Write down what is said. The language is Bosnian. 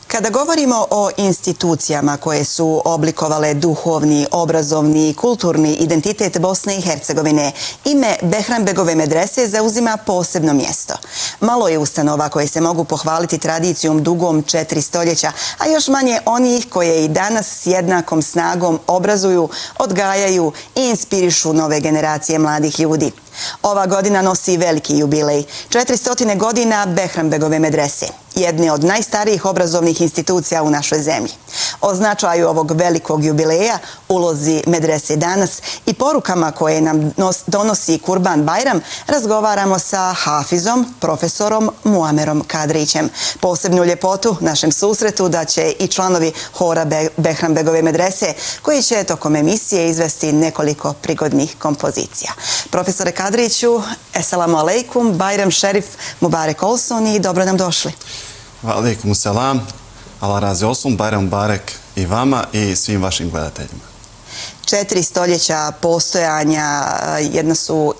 Kada govorimo o institucijama koje su oblikovale duhovni, obrazovni i kulturni identitet Bosne i Hercegovine, ime Behranbegove medrese zauzima posebno mjesto. Malo je ustanova koje se mogu pohvaliti tradicijom dugom 4 stoljeća, a još manje onih koje i danas s jednakom snagom obrazuju, odgajaju i inspirišu nove generacije mladih ljudi. Ova godina nosi veliki jubilej, 400 godina Behranbegove medrese, jedne od najstarijih obrazovnih institucija u našoj zemlji. O značaju ovog velikog jubileja, ulozi medrese danas i porukama koje nam donosi Kurban Bajram, razgovaramo sa hafizom, profesorom Muamerom Kadrićem. Posebnu ljepotu našem susretu da će i članovi hora Behranbegove medrese, koji će tokom emisije izvesti nekoliko prigodnih kompozicija. Profesore Kadriću, eselamu alejkum, Bajram Šerif, Mubarek Olson i dobro nam došli. Alejkum selam, Allah razi olsun, Bajram Mubarek i vama i svim vašim gledateljima. 4 stoljeća postojanja jedna su